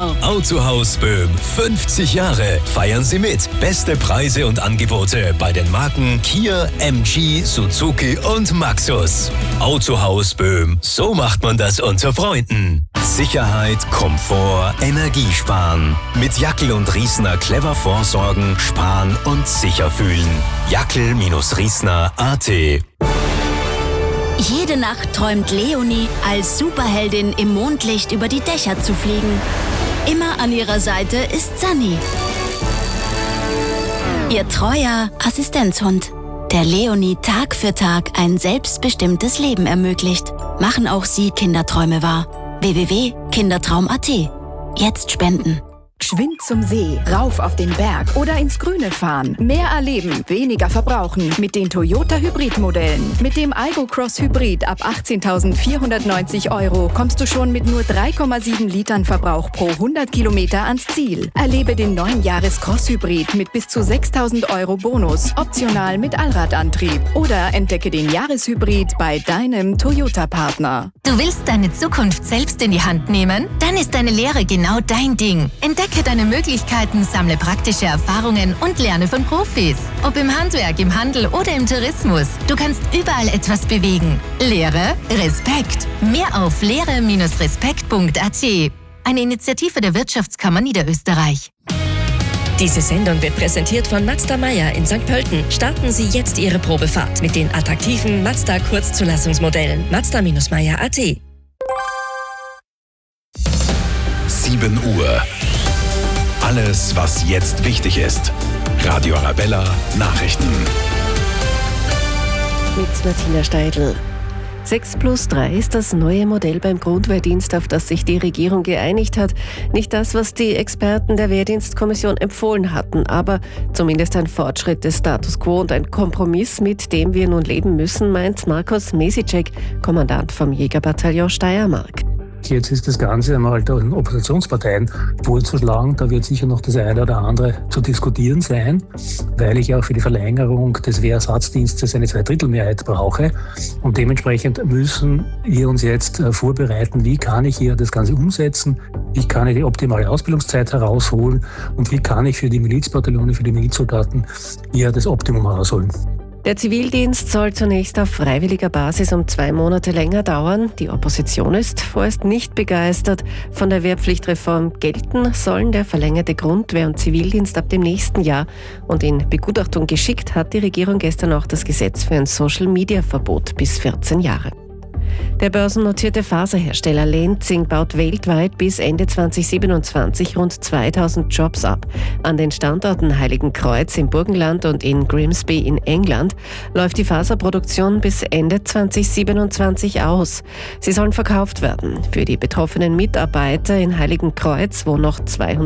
Donau. Autohaus Böhm, 50 Jahre. Feiern Sie mit. Beste Preise und Angebote bei den Marken Kia, MG, Suzuki und Maxus. Autohaus Böhm, so macht man das unter Freunden. Sicherheit, Komfort, Energiesparen. Mit Jackel und Riesner clever vorsorgen, sparen und sicher fühlen. Jackel-Riesner.at. Jede Nacht träumt Leonie, als Superheldin im Mondlicht über die Dächer zu fliegen. Immer an ihrer Seite ist Sunny, ihr treuer Assistenzhund, der Leonie Tag für Tag ein selbstbestimmtes Leben ermöglicht. Machen auch Sie Kinderträume wahr. www.kindertraum.at. Jetzt spenden. Geschwind zum See, rauf auf den Berg oder ins Grüne fahren. Mehr erleben, weniger verbrauchen mit den Toyota Hybrid-Modellen. Mit dem Aygo Cross Hybrid ab 18.490 € kommst du schon mit nur 3,7 Litern Verbrauch pro 100 Kilometer ans Ziel. Erlebe den neuen Jahres Cross Hybrid mit bis zu 6.000 € Bonus, optional mit Allradantrieb. Oder entdecke den Jahreshybrid bei deinem Toyota-Partner. Du willst deine Zukunft selbst in die Hand nehmen? Dann ist deine Lehre genau dein Ding. Entdecke deine Möglichkeiten, sammle praktische Erfahrungen und lerne von Profis. Ob im Handwerk, im Handel oder im Tourismus. Du kannst überall etwas bewegen. Lehre Respekt. Mehr auf lehre-respekt.at. Eine Initiative der Wirtschaftskammer Niederösterreich. Diese Sendung wird präsentiert von Mazda Meier in St. Pölten. Starten Sie jetzt Ihre Probefahrt mit den attraktiven Mazda Kurzzulassungsmodellen. Mazda-Meier.at. 7 Uhr. Alles, was jetzt wichtig ist. Radio Arabella Nachrichten. Mit Martina Steidl. 6+3 ist das neue Modell beim Grundwehrdienst, auf das sich die Regierung geeinigt hat. Nicht das, was die Experten der Wehrdienstkommission empfohlen hatten, aber zumindest ein Fortschritt des Status quo und ein Kompromiss, mit dem wir nun leben müssen, meint Markus Mesicek, Kommandant vom Jägerbataillon Steiermark. Jetzt ist das Ganze einmal den Oppositionsparteien vorzuschlagen. Da wird sicher noch das eine oder andere zu diskutieren sein, weil ich auch für die Verlängerung des Wehrersatzdienstes eine Zweidrittelmehrheit brauche. Und dementsprechend müssen wir uns jetzt vorbereiten, wie kann ich hier das Ganze umsetzen, wie kann ich die optimale Ausbildungszeit herausholen und wie kann ich für die Milizbataillone, für die Milizsoldaten hier das Optimum herausholen. Der Zivildienst soll zunächst auf freiwilliger Basis um 2 Monate länger dauern. Die Opposition ist vorerst nicht begeistert. Von der Wehrpflichtreform gelten sollen der verlängerte Grundwehr- und Zivildienst ab dem nächsten Jahr. Und in Begutachtung geschickt hat die Regierung gestern auch das Gesetz für ein Social-Media-Verbot bis 14 Jahre. Der börsennotierte Faserhersteller Lenzing baut weltweit bis Ende 2027 rund 2000 Jobs ab. An den Standorten Heiligenkreuz im Burgenland und in Grimsby in England läuft die Faserproduktion bis Ende 2027 aus. Sie sollen verkauft werden. Für die betroffenen Mitarbeiter in Heiligenkreuz, wo noch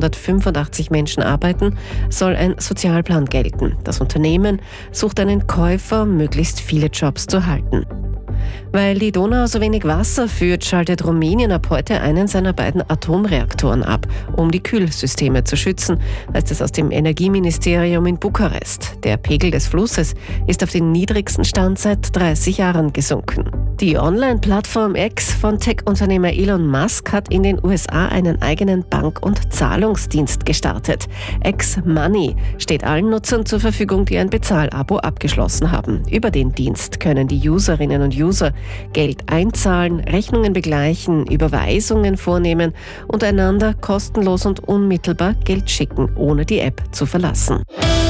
285 Menschen arbeiten, soll ein Sozialplan gelten. Das Unternehmen sucht einen Käufer, um möglichst viele Jobs zu halten. Weil die Donau so wenig Wasser führt, schaltet Rumänien ab heute einen seiner beiden Atomreaktoren ab, um die Kühlsysteme zu schützen, heißt es aus dem Energieministerium in Bukarest. Der Pegel des Flusses ist auf den niedrigsten Stand seit 30 Jahren gesunken. Die Online-Plattform X von Tech-Unternehmer Elon Musk hat in den USA einen eigenen Bank- und Zahlungsdienst gestartet. X Money steht allen Nutzern zur Verfügung, die ein Bezahlabo abgeschlossen haben. Über den Dienst können die Userinnen und User Geld einzahlen, Rechnungen begleichen, Überweisungen vornehmen und einander kostenlos und unmittelbar Geld schicken, ohne die App zu verlassen.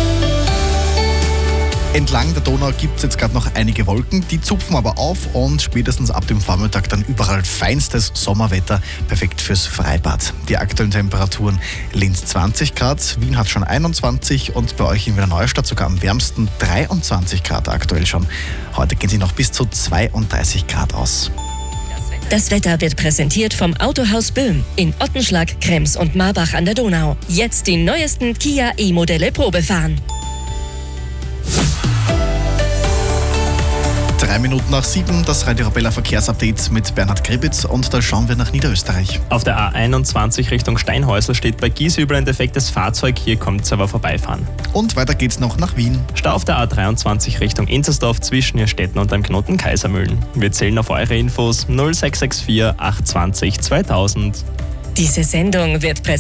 Entlang der Donau gibt es jetzt gerade noch einige Wolken, die zupfen aber auf und spätestens ab dem Vormittag dann überall feinstes Sommerwetter, perfekt fürs Freibad. Die aktuellen Temperaturen: Linz 20 Grad, Wien hat schon 21 und bei euch in Wiener Neustadt sogar am wärmsten 23 Grad aktuell schon. Heute gehen sie noch bis zu 32 Grad aus. Das Wetter wird präsentiert vom Autohaus Böhm in Ottenschlag, Krems und Marbach an der Donau. Jetzt die neuesten Kia E-Modelle Probefahren. 3 Minuten nach 7, das Radio Arabella Verkehrsupdate mit Bernhard Gribitz und da schauen wir nach Niederösterreich. Auf der A21 Richtung Steinhäusl steht bei Giesübel ein defektes Fahrzeug, hier kommt es aber vorbeifahren. Und weiter geht's noch nach Wien. Stau auf der A23 Richtung Inzersdorf zwischen Irstetten und dem Knoten Kaisermühlen. Wir zählen auf eure Infos 0664 820 2000. Diese Sendung wird präsentiert